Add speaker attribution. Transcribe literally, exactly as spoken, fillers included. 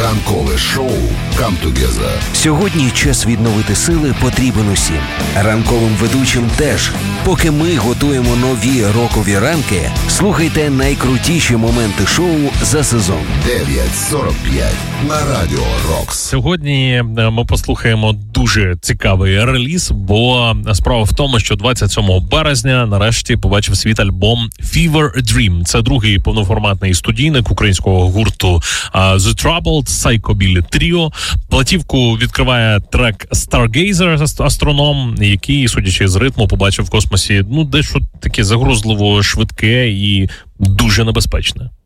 Speaker 1: Ранкове шоу «Come Together».
Speaker 2: Сьогодні час відновити сили потрібен усім. Ранковим ведучим теж. Поки ми готуємо нові рокові ранки, слухайте найкрутіші моменти шоу за сезон.
Speaker 1: дев'ять сорок п'ять на Радіо Рокс.
Speaker 3: Сьогодні ми послухаємо дуже цікавий реліз, бо справа в тому, що двадцять сьомого березня нарешті побачив світ альбом Fever Dream. Це другий повноформатний студійник українського гурту The Troubled Psychobilly Trio. Платівку відкриває трек Stargazer, астроном, який, судячи з ритму, побачив в космосі ну дещо таке загрозливо швидке і дуже небезпечне.